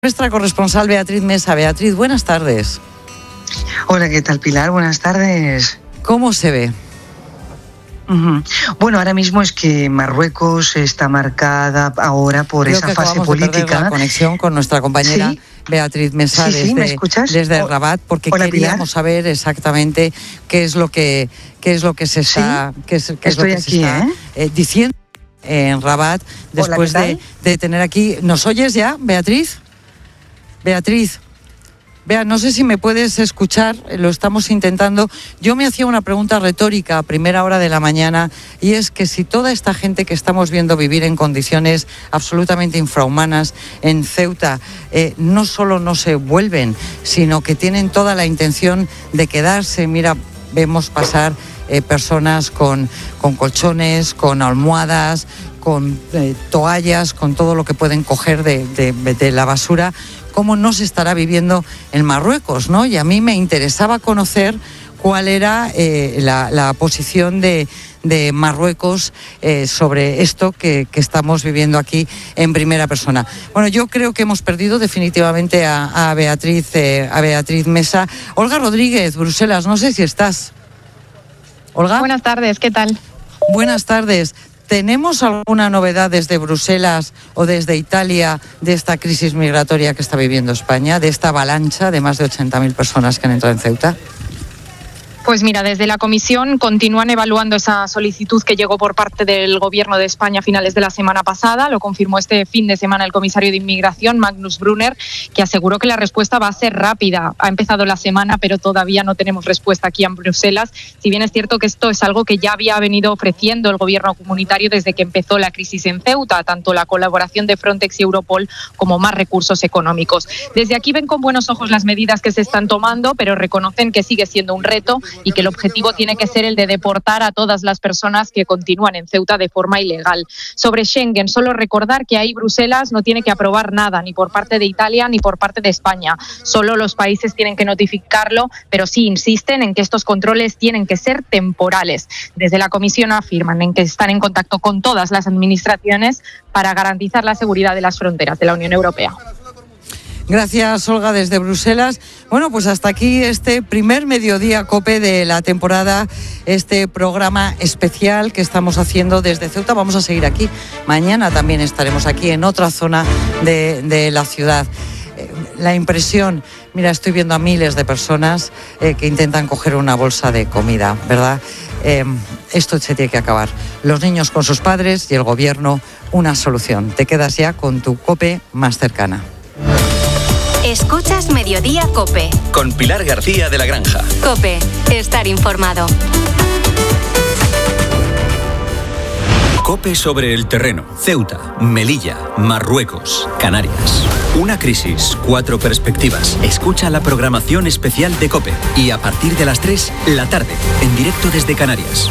nuestra corresponsal Beatriz Mesa. Beatriz, buenas tardes. Hola, ¿qué tal, Pilar? Buenas tardes. ¿Cómo se ve? Bueno, ahora mismo es que Marruecos está marcada ahora por esa fase política. La conexión con nuestra compañera Beatriz Mesa ¿me escuchas? Desde Rabat, porque queríamos saber exactamente qué es lo que se está, diciendo en Rabat después de tener aquí. ¿Nos oyes ya, Beatriz? Beatriz. Vea, no sé si me puedes escuchar, lo estamos intentando. Yo me hacía una pregunta retórica a primera hora de la mañana, y es que si toda esta gente que estamos viendo vivir en condiciones absolutamente infrahumanas en Ceuta, no solo no se vuelven, sino que tienen toda la intención de quedarse. Mira, vemos pasar personas con colchones, con almohadas, con toallas, con todo lo que pueden coger de la basura. ¿Cómo no se estará viviendo en Marruecos, ¿no? Y a mí me interesaba conocer cuál era la posición de Marruecos sobre esto que estamos viviendo aquí en primera persona. Bueno, yo creo que hemos perdido definitivamente a Beatriz Mesa. Olga Rodríguez, Bruselas, no sé si estás. Olga. Buenas tardes, ¿qué tal? Buenas tardes. ¿Tenemos alguna novedad desde Bruselas o desde Italia de esta crisis migratoria que está viviendo España, de esta avalancha de más de 80.000 personas que han entrado en Ceuta? Pues mira, desde la Comisión continúan evaluando esa solicitud que llegó por parte del Gobierno de España a finales de la semana pasada. Lo confirmó este fin de semana el comisario de Inmigración, Magnus Brunner, que aseguró que la respuesta va a ser rápida. Ha empezado la semana, pero todavía no tenemos respuesta aquí en Bruselas. Si bien es cierto que esto es algo que ya había venido ofreciendo el Gobierno comunitario desde que empezó la crisis en Ceuta, tanto la colaboración de Frontex y Europol como más recursos económicos. Desde aquí ven con buenos ojos las medidas que se están tomando, pero reconocen que sigue siendo un reto y que el objetivo tiene que ser el de deportar a todas las personas que continúan en Ceuta de forma ilegal. Sobre Schengen, solo recordar que ahí Bruselas no tiene que aprobar nada, ni por parte de Italia ni por parte de España. Solo los países tienen que notificarlo, pero sí insisten en que estos controles tienen que ser temporales. Desde la Comisión afirman en que están en contacto con todas las administraciones para garantizar la seguridad de las fronteras de la Unión Europea. Gracias, Olga, desde Bruselas. Bueno, pues hasta aquí este primer mediodía COPE de la temporada, este programa especial que estamos haciendo desde Ceuta. Vamos a seguir aquí. Mañana también estaremos aquí en otra zona de la ciudad. La impresión, mira, estoy viendo a miles de personas que intentan coger una bolsa de comida, ¿verdad? Esto se tiene que acabar. Los niños con sus padres y el gobierno, una solución. Te quedas ya con tu COPE más cercana. Escuchas Mediodía COPE. Con Pilar García de la Granja. COPE, estar informado. COPE sobre el terreno. Ceuta, Melilla, Marruecos, Canarias. Una crisis, 4 perspectivas. Escucha la programación especial de COPE. Y a partir de las 3, la tarde, en directo desde Canarias.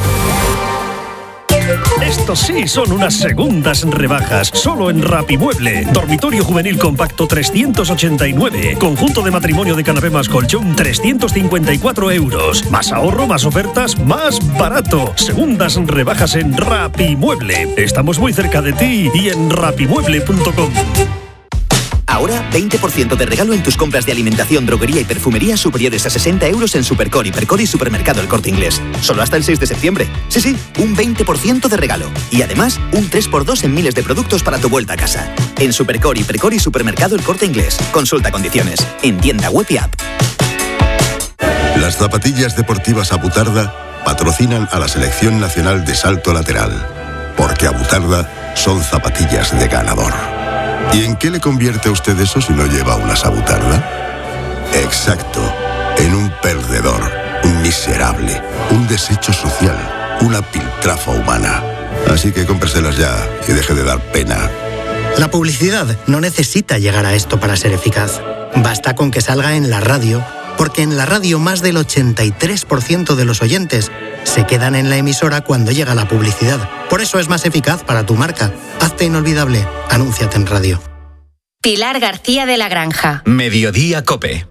Estos sí son unas segundas rebajas, solo en Rapimueble. Dormitorio juvenil compacto 389. Conjunto de matrimonio de canapé más colchón 354 euros. Más ahorro, más ofertas, más barato. Segundas rebajas en Rapimueble. Estamos muy cerca de ti y en rapimueble.com. Ahora, 20% de regalo en tus compras de alimentación, droguería y perfumería superiores a 60 euros en Supercore, Hipercore y Supermercado El Corte Inglés. Solo hasta el 6 de septiembre. Sí, un 20% de regalo. Y además, un 3x2 en miles de productos para tu vuelta a casa. En Supercore, Hipercore y Supermercado El Corte Inglés. Consulta condiciones. En tienda web y app. Las zapatillas deportivas Abutarda patrocinan a la Selección Nacional de Salto Lateral. Porque Abutarda son zapatillas de ganador. ¿Y en qué le convierte a usted eso si no lleva una Abutarda? Exacto, en un perdedor, un miserable, un desecho social, una piltrafa humana. Así que cómpreselas ya y deje de dar pena. La publicidad no necesita llegar a esto para ser eficaz. Basta con que salga en la radio, porque en la radio más del 83% de los oyentes se quedan en la emisora cuando llega la publicidad. Por eso es más eficaz para tu marca. Hazte inolvidable. Anúnciate en radio. Pilar García de la Granja. Mediodía COPE.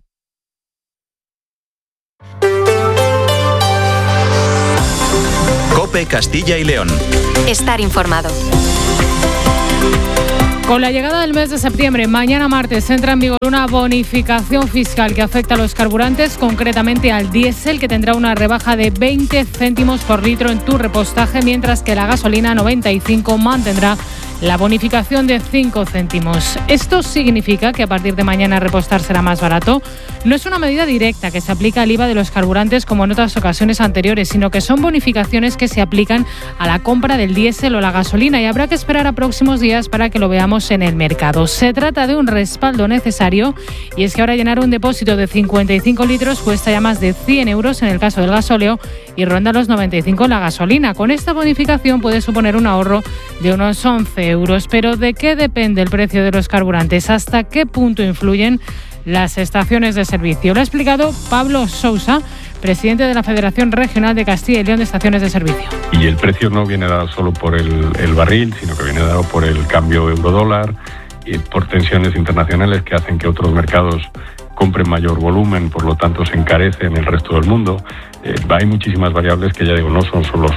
COPE Castilla y León. Estar informado. Con la llegada del mes de septiembre, mañana martes, entra en vigor una bonificación fiscal que afecta a los carburantes, concretamente al diésel, que tendrá una rebaja de 20 céntimos por litro en tu repostaje, mientras que la gasolina 95 mantendrá la bonificación de 5 céntimos. Esto significa que a partir de mañana repostar será más barato. No es una medida directa que se aplica al IVA de los carburantes como en otras ocasiones anteriores, sino que son bonificaciones que se aplican a la compra del diésel o la gasolina, y habrá que esperar a próximos días para que lo veamos en el mercado. Se trata de un respaldo necesario, y es que ahora llenar un depósito de 55 litros cuesta ya más de 100 euros en el caso del gasóleo y ronda los 95 en la gasolina. Con esta bonificación puede suponer un ahorro de unos 11 euros. Pero ¿de qué depende el precio de los carburantes? ¿Hasta qué punto influyen las estaciones de servicio? Lo ha explicado Pablo Sousa, presidente de la Federación Regional de Castilla y León de Estaciones de Servicio. Y el precio no viene dado solo por el barril, sino que viene dado por el cambio euro-dólar y por tensiones internacionales que hacen que otros mercados compren mayor volumen, por lo tanto se encarece en el resto del mundo. Hay muchísimas variables que, ya digo, no son solo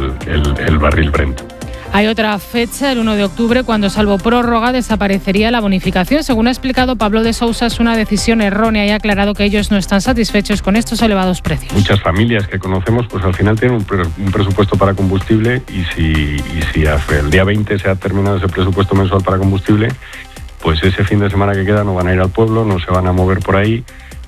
el barril Brent. Hay otra fecha, el 1 de octubre, cuando, salvo prórroga, desaparecería la bonificación. Según ha explicado Pablo de Sousa, es una decisión errónea y ha aclarado que ellos no están satisfechos con estos elevados precios. Muchas familias que conocemos, pues al final tienen un presupuesto para combustible, y si hasta el día 20 se ha terminado ese presupuesto mensual para combustible, pues ese fin de semana que queda no van a ir al pueblo, no se van a mover por ahí,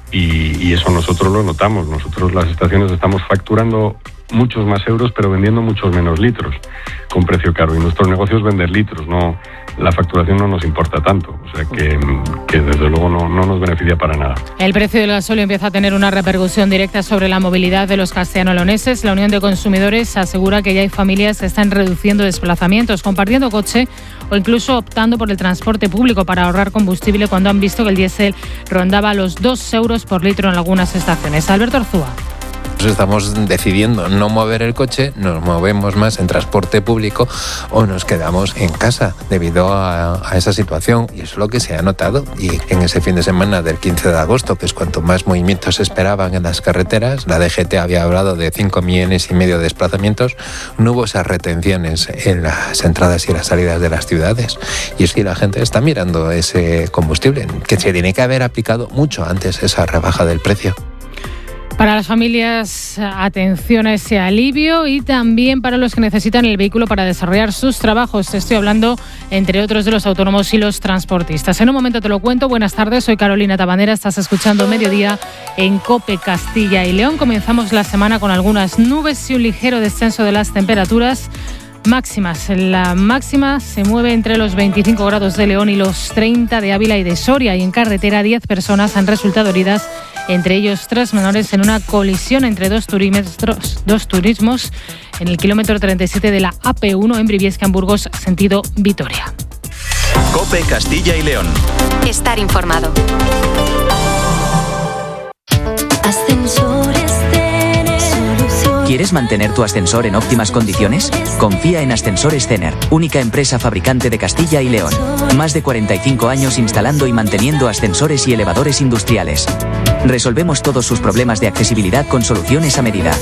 y eso nosotros lo notamos. Nosotros, las estaciones, estamos facturando muchos más euros, pero vendiendo muchos menos litros con precio caro, y nuestros negocios vender litros, no, la facturación no nos importa tanto, o sea que desde luego no nos beneficia para nada. El precio del gasóleo empieza a tener una repercusión directa sobre la movilidad de los castellano-leoneses. La Unión de Consumidores asegura que ya hay familias que están reduciendo desplazamientos, compartiendo coche o incluso optando por el transporte público para ahorrar combustible, cuando han visto que el diésel rondaba los 2 euros por litro en algunas estaciones. Alberto Arzúa. Estamos decidiendo no mover el coche, nos movemos más en transporte público o nos quedamos en casa debido a esa situación, y eso es lo que se ha notado. Y en ese fin de semana del 15 de agosto, que es cuanto más movimientos se esperaban en las carreteras, la DGT había hablado de 5,5 millones de desplazamientos, no hubo esas retenciones en las entradas y las salidas de las ciudades, y es que la gente está mirando ese combustible, que se tiene que haber aplicado mucho antes esa rebaja del precio. Para las familias, atención a ese alivio, y también para los que necesitan el vehículo para desarrollar sus trabajos. Estoy hablando, entre otros, de los autónomos y los transportistas. En un momento te lo cuento. Buenas tardes, soy Carolina Tabanera. Estás escuchando Mediodía en COPE Castilla y León. Comenzamos la semana con algunas nubes y un ligero descenso de las temperaturas máximas. La máxima se mueve entre los 25 grados de León y los 30 de Ávila y de Soria. Y en carretera, 10 personas han resultado heridas, entre ellos 3 menores, en una colisión entre dos turismos en el kilómetro 37 de la AP1 en Briviesca, en Burgos, sentido Vitoria. COPE Castilla y León. Estar informado. ¿Quieres mantener tu ascensor en óptimas condiciones? Confía en Ascensores Cener, única empresa fabricante de Castilla y León. Más de 45 años instalando y manteniendo ascensores y elevadores industriales. Resolvemos todos sus problemas de accesibilidad con soluciones a medida.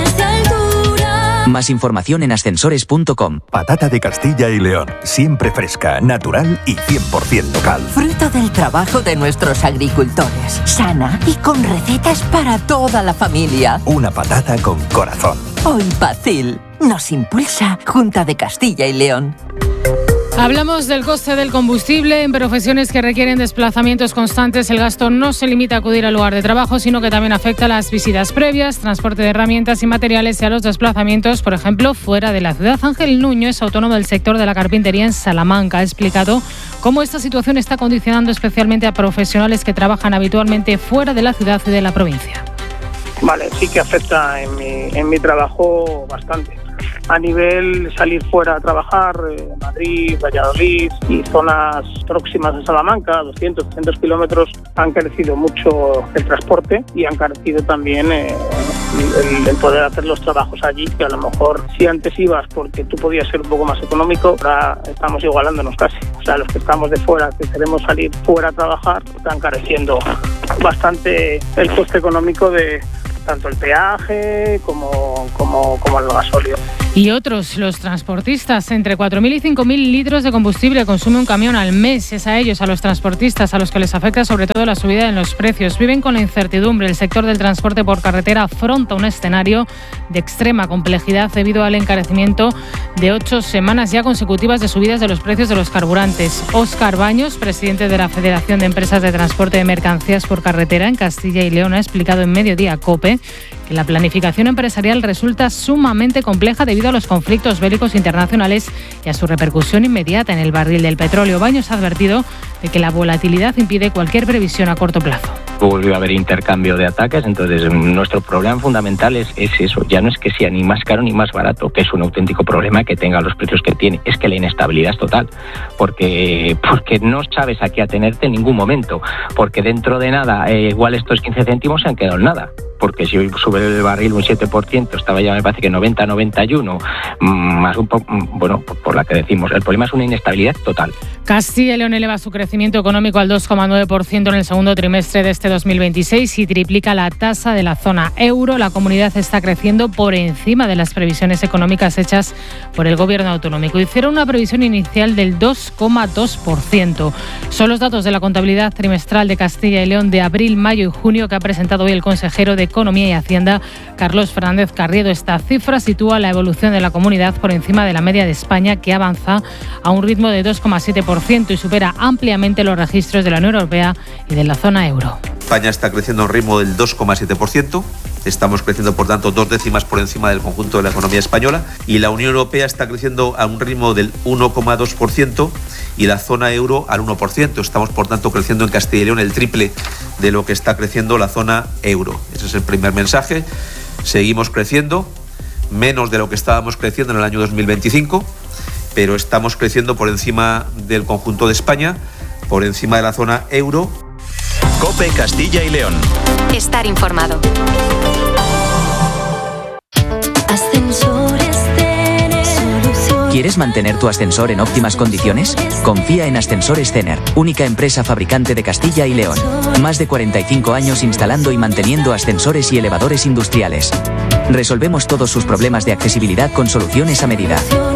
Más información en ascensores.com. Patata de Castilla y León, siempre fresca, natural y 100% local. Fruto del trabajo de nuestros agricultores, sana y con recetas para toda la familia. Una patata con corazón. Hoy Pacil nos impulsa, Junta de Castilla y León. Hablamos del coste del combustible. En profesiones que requieren desplazamientos constantes, el gasto no se limita a acudir al lugar de trabajo, sino que también afecta a las visitas previas, transporte de herramientas y materiales y a los desplazamientos, por ejemplo, fuera de la ciudad. Ángel Nuño es autónomo del sector de la carpintería en Salamanca. Ha explicado cómo esta situación está condicionando especialmente a profesionales que trabajan habitualmente fuera de la ciudad y de la provincia. Vale, sí que afecta en mi trabajo bastante. A nivel salir fuera a trabajar, Madrid, Valladolid y zonas próximas a Salamanca, 200, 300 kilómetros, han crecido mucho el transporte y han crecido también el poder hacer los trabajos allí, que a lo mejor si antes ibas porque tú podías ser un poco más económico, ahora estamos igualándonos casi. O sea, los que estamos de fuera, que queremos salir fuera a trabajar, están careciendo bastante el coste económico de tanto el peaje como el gasóleo. Y otros, los transportistas, entre 4.000 y 5.000 litros de combustible consume un camión al mes. Es a ellos, a los transportistas, a los que les afecta sobre todo la subida en los precios. Viven con la incertidumbre. El sector del transporte por carretera afronta un escenario de extrema complejidad debido al encarecimiento de 8 semanas ya consecutivas de subidas de los precios de los carburantes. Óscar Baños, presidente de la Federación de Empresas de Transporte de Mercancías por Carretera en Castilla y León, ha explicado en Mediodía COPE que la planificación empresarial resulta sumamente compleja debido a los conflictos bélicos internacionales y a su repercusión inmediata en el barril del petróleo. Baños ha advertido de que la volatilidad impide cualquier previsión a corto plazo. Volvió a haber intercambio de ataques, entonces nuestro problema fundamental es eso, ya no es que sea ni más caro ni más barato, que es un auténtico problema que tenga los precios que tiene, es que la inestabilidad es total, porque no sabes a qué atenerte en ningún momento, porque dentro de nada, igual estos 15 céntimos se han quedado en nada, porque si sube el barril un 7%, estaba ya me parece que 90, 91, más un poco, bueno, por la que decimos, el problema es una inestabilidad total. Castilla y León eleva su crecimiento económico al 2,9% en el segundo trimestre de este 2026 y triplica la tasa de la zona euro. La comunidad está creciendo por encima de las previsiones económicas hechas por el gobierno autonómico. Hicieron una previsión inicial del 2,2%. Son los datos de la contabilidad trimestral de Castilla y León de abril, mayo y junio que ha presentado hoy el consejero de Economía y Hacienda, Carlos Fernández Carriedo. Esta cifra sitúa la evolución de la comunidad por encima de la media de España, que avanza a un ritmo de 2,7% y supera ampliamente los registros de la Unión Europea y de la zona euro. España está creciendo a un ritmo del 2,7%. Estamos creciendo, por tanto, 2 décimas por encima del conjunto de la economía española. Y la Unión Europea está creciendo a un ritmo del 1,2% y la zona euro al 1%. Estamos, por tanto, creciendo en Castilla y León el triple de lo que está creciendo la zona euro. Ese es el primer mensaje. Seguimos creciendo, menos de lo que estábamos creciendo en el año 2025, pero estamos creciendo por encima del conjunto de España, por encima de la zona euro. COPE Castilla y León. Estar informado. ¿Quieres mantener tu ascensor en óptimas condiciones? Confía en Ascensores Zener, única empresa fabricante de Castilla y León. Más de 45 años instalando y manteniendo ascensores y elevadores industriales. Resolvemos todos sus problemas de accesibilidad con soluciones a medida.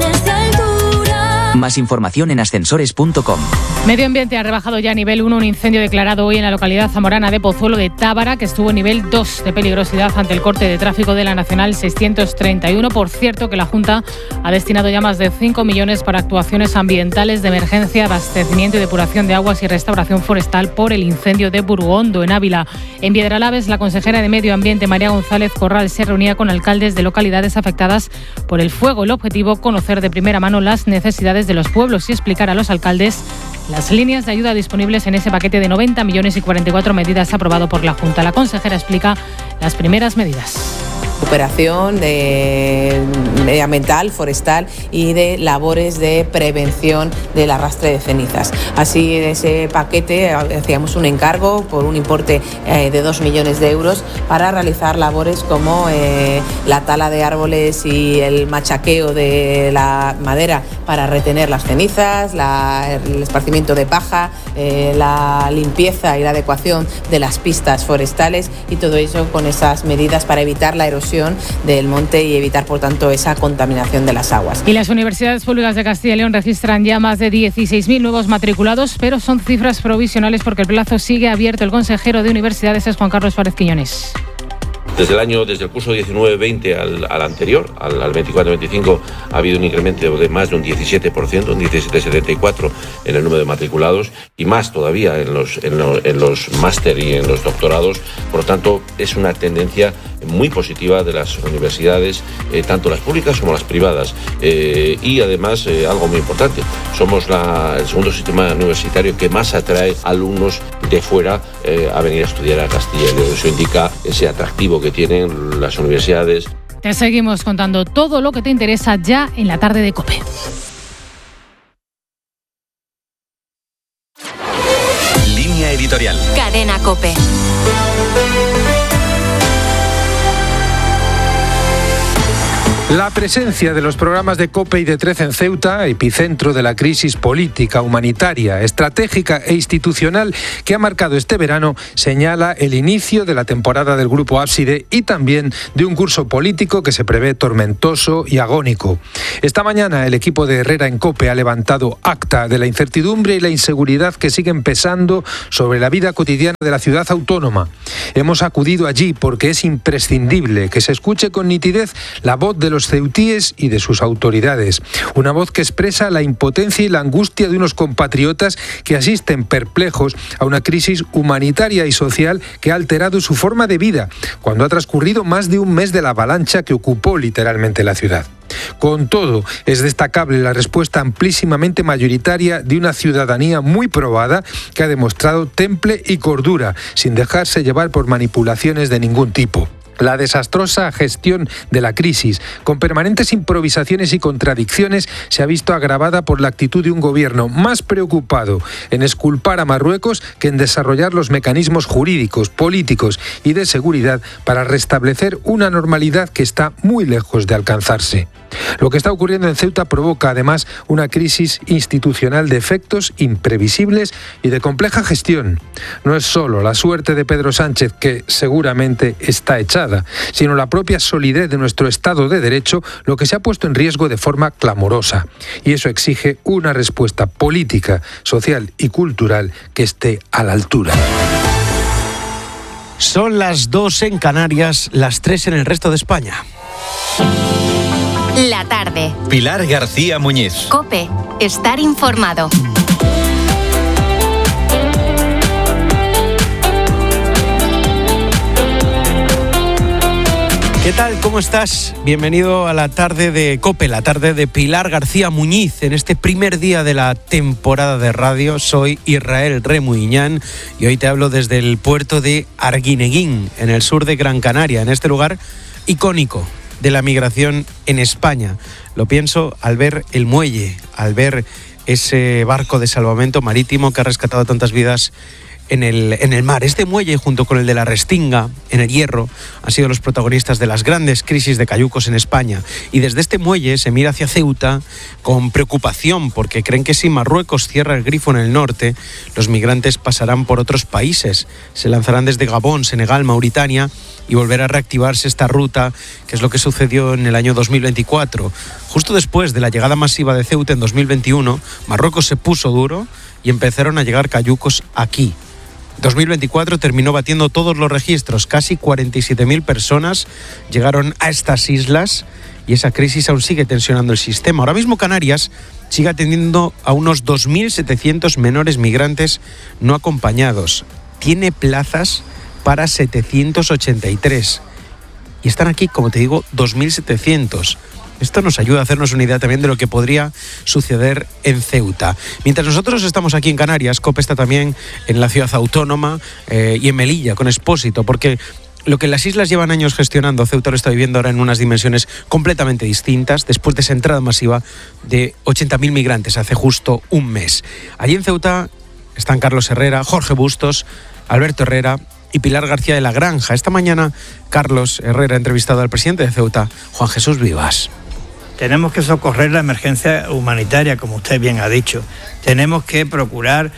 Más información en ascensores.com. Medio Ambiente ha rebajado ya a nivel 1 un incendio declarado hoy en la localidad zamorana de Pozuelo de Tábara, que estuvo en nivel 2 de peligrosidad ante el corte de tráfico de la Nacional 631. Por cierto, que la Junta ha destinado ya más de 5 millones para actuaciones ambientales de emergencia, abastecimiento y depuración de aguas y restauración forestal por el incendio de Burgondo, en Ávila. En Piedralaves, la consejera de Medio Ambiente, María González Corral, se reunía con alcaldes de localidades afectadas por el fuego. El objetivo, conocer de primera mano las necesidades de los pueblos y explicar a los alcaldes las líneas de ayuda disponibles en ese paquete de 90 millones y 44 medidas aprobado por la Junta. La consejera explica las primeras medidas. Recuperación de medioambiental, forestal y de labores de prevención del arrastre de cenizas. Así, en ese paquete hacíamos un encargo por un importe de 2 millones de euros para realizar labores como la tala de árboles y el machaqueo de la madera para retener las cenizas, el esparcimiento de paja, la limpieza y la adecuación de las pistas forestales, y todo eso con esas medidas para evitar la erosión del monte y evitar, por tanto, esa contaminación de las aguas. Y las universidades públicas de Castilla y León registran ya más de 16.000 nuevos matriculados, pero son cifras provisionales porque el plazo sigue abierto. El consejero de universidades es Juan Carlos Suárez Quiñones. Desde el curso 19-20 al anterior, al 24-25, ha habido un incremento de más de un 17%, un 17,74% en el número de matriculados, y más todavía en los máster y en los doctorados. Por lo tanto, es una tendencia muy positiva de las universidades, tanto las públicas como las privadas. Y además, algo muy importante, somos el segundo sistema universitario que más atrae alumnos de fuera a venir a estudiar a Castilla y León. Eso indica ese atractivo que tienen las universidades. Te seguimos contando todo lo que te interesa ya en la tarde de COPE. Línea editorial. Cadena COPE. La presencia de los programas de COPE y de 13 en Ceuta, epicentro de la crisis política, humanitaria, estratégica e institucional que ha marcado este verano, señala el inicio de la temporada del Grupo Ábside y también de un curso político que se prevé tormentoso y agónico. Esta mañana el equipo de Herrera en COPE ha levantado acta de la incertidumbre y la inseguridad que siguen pesando sobre la vida cotidiana de la ciudad autónoma. Hemos acudido allí porque es imprescindible que se escuche con nitidez la voz de los ceutíes y de sus autoridades. Una voz que expresa la impotencia y la angustia de unos compatriotas que asisten perplejos a una crisis humanitaria y social que ha alterado su forma de vida, cuando ha transcurrido más de un mes de la avalancha que ocupó literalmente la ciudad. Con todo, es destacable la respuesta amplísimamente mayoritaria de una ciudadanía muy probada que ha demostrado temple y cordura, sin dejarse llevar por manipulaciones de ningún tipo. La desastrosa gestión de la crisis, con permanentes improvisaciones y contradicciones, se ha visto agravada por la actitud de un gobierno más preocupado en exculpar a Marruecos que en desarrollar los mecanismos jurídicos, políticos y de seguridad para restablecer una normalidad que está muy lejos de alcanzarse. Lo que está ocurriendo en Ceuta provoca además una crisis institucional de efectos imprevisibles y de compleja gestión. No es solo la suerte de Pedro Sánchez, que seguramente está echada, sino la propia solidez de nuestro Estado de Derecho, lo que se ha puesto en riesgo de forma clamorosa. Y eso exige una respuesta política, social y cultural que esté a la altura. Son las 2 en Canarias, las 3 en el resto de España. La tarde. Pilar García Muñiz. COPE. Estar informado. ¿Qué tal? ¿Cómo estás? Bienvenido a la tarde de COPE, la tarde de Pilar García Muñiz. En este primer día de la temporada de radio, soy Israel Remuiñán y hoy te hablo desde el puerto de Arguineguín, en el sur de Gran Canaria, en este lugar icónico de la migración en España. Lo pienso al ver el muelle, al ver ese barco de salvamento marítimo que ha rescatado tantas vidas en el mar. Este muelle, junto con el de la Restinga, en el Hierro, han sido los protagonistas de las grandes crisis de cayucos en España. Y desde este muelle se mira hacia Ceuta con preocupación, porque creen que si Marruecos cierra el grifo en el norte, los migrantes pasarán por otros países. Se lanzarán desde Gabón, Senegal, Mauritania, y volverá a reactivarse esta ruta, que es lo que sucedió en el año 2024. Justo después de la llegada masiva de Ceuta en 2021, Marruecos se puso duro y empezaron a llegar cayucos aquí. 2024 terminó batiendo todos los registros, casi 47.000 personas llegaron a estas islas y esa crisis aún sigue tensionando el sistema. Ahora mismo Canarias sigue atendiendo a unos 2.700 menores migrantes no acompañados. Tiene plazas para 783 y están aquí, como te digo, 2.700. Esto nos ayuda a hacernos una idea también de lo que podría suceder en Ceuta. Mientras nosotros estamos aquí en Canarias, COPE está también en la ciudad autónoma y en Melilla, con Expósito, porque lo que las islas llevan años gestionando, Ceuta lo está viviendo ahora en unas dimensiones completamente distintas, después de esa entrada masiva de 80.000 migrantes hace justo un mes. Allí en Ceuta están Carlos Herrera, Jorge Bustos, Alberto Herrera y Pilar García de la Granja. Esta mañana Carlos Herrera ha entrevistado al presidente de Ceuta, Juan Jesús Vivas. Tenemos que socorrer la emergencia humanitaria, como usted bien ha dicho. Tenemos que procurar,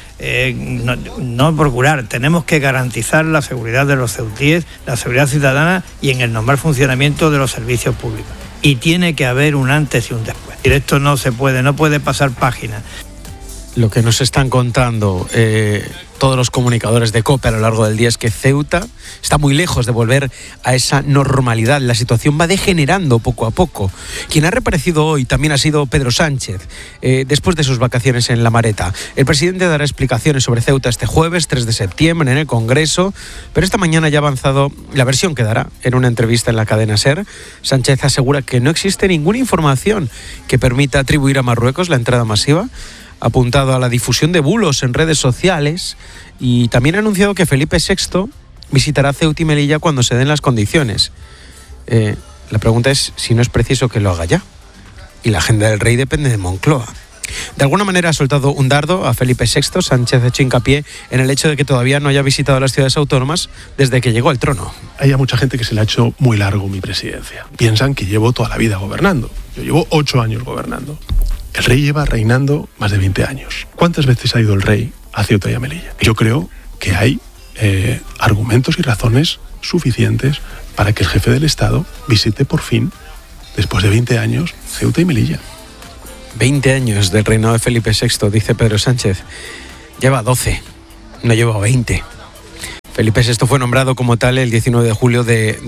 tenemos que garantizar la seguridad de los ceutíes, la seguridad ciudadana y en el normal funcionamiento de los servicios públicos. Y tiene que haber un antes y un después. Esto no puede pasar página. Lo que nos están contando todos los comunicadores de COPE a lo largo del día es que Ceuta está muy lejos de volver a esa normalidad. La situación va degenerando poco a poco. Quien ha reaparecido hoy también ha sido Pedro Sánchez, después de sus vacaciones en La Mareta. El presidente dará explicaciones sobre Ceuta este jueves, 3 de septiembre, en el Congreso, pero esta mañana ya ha avanzado la versión que dará en una entrevista en la cadena SER. Sánchez asegura que no existe ninguna información que permita atribuir a Marruecos la entrada masiva, apuntado a la difusión de bulos en redes sociales y también ha anunciado que Felipe VI visitará Ceuta y Melilla cuando se den las condiciones. La pregunta es si no es preciso que lo haga ya. Y la agenda del rey depende de Moncloa. De alguna manera ha soltado un dardo a Felipe VI. Sánchez ha hecho hincapié en el hecho de que todavía no haya visitado las ciudades autónomas desde que llegó al trono. Hay mucha gente que se le ha hecho muy largo mi presidencia. Piensan que llevo toda la vida gobernando. Yo llevo 8 años gobernando. El rey lleva reinando más de 20 años. ¿Cuántas veces ha ido el rey a Ceuta y a Melilla? Yo creo que hay argumentos y razones suficientes para que el jefe del Estado visite por fin, después de 20 años, Ceuta y Melilla. 20 años del reinado de Felipe VI, dice Pedro Sánchez. Lleva 12, no lleva 20. Felipe VI fue nombrado como tal el 19 de julio de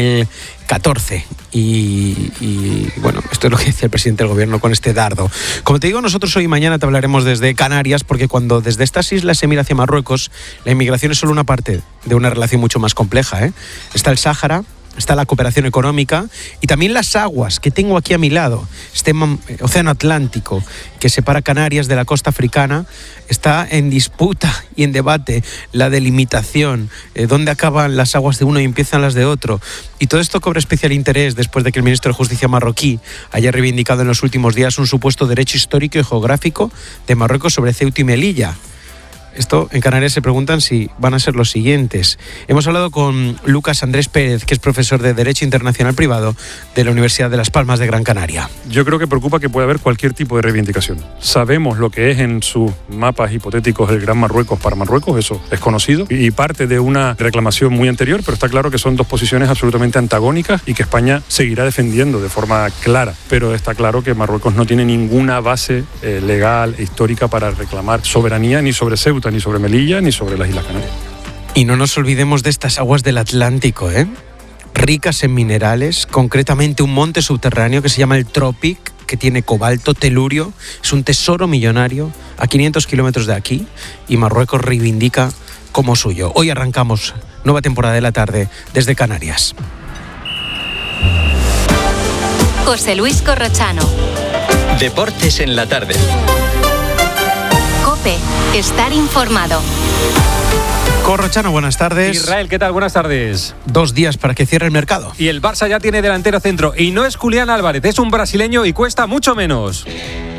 2014 y bueno, esto es lo que dice el presidente del gobierno con este dardo. Como te digo, nosotros hoy y mañana te hablaremos desde Canarias, porque cuando desde estas islas se mira hacia Marruecos, la inmigración es solo una parte de una relación mucho más compleja, ¿eh? Está el Sáhara, está la cooperación económica y también las aguas que tengo aquí a mi lado. Este océano Atlántico que separa Canarias de la costa africana está en disputa y en debate la delimitación, dónde acaban las aguas de uno y empiezan las de otro. Y todo esto cobra especial interés después de que el ministro de Justicia marroquí haya reivindicado en los últimos días un supuesto derecho histórico y geográfico de Marruecos sobre Ceuta y Melilla. Esto en Canarias se preguntan si van a ser los siguientes. Hemos hablado con Lucas Andrés Pérez, que es profesor de Derecho Internacional Privado de la Universidad de Las Palmas de Gran Canaria. Yo creo que preocupa que pueda haber cualquier tipo de reivindicación. Sabemos lo que es en sus mapas hipotéticos el Gran Marruecos para Marruecos, eso es conocido, y parte de una reclamación muy anterior, pero está claro que son dos posiciones absolutamente antagónicas y que España seguirá defendiendo de forma clara. Pero está claro que Marruecos no tiene ninguna base legal e histórica para reclamar soberanía ni sobre Ceuta, ni sobre Melilla, ni sobre las Islas Canarias. Y no nos olvidemos de estas aguas del Atlántico, ricas en minerales, concretamente un monte subterráneo que se llama el Tropic, que tiene cobalto, telurio, es un tesoro millonario a 500 kilómetros de aquí y Marruecos reivindica como suyo. Hoy arrancamos nueva temporada de La Tarde desde Canarias. José Luis Corrochano. Deportes en la tarde. COPE. Estar informado. Corrochano, buenas tardes. Israel, ¿qué tal? Buenas tardes. 2 días para que cierre el mercado. Y el Barça ya tiene delantero centro. Y no es Julián Álvarez, es un brasileño y cuesta mucho menos.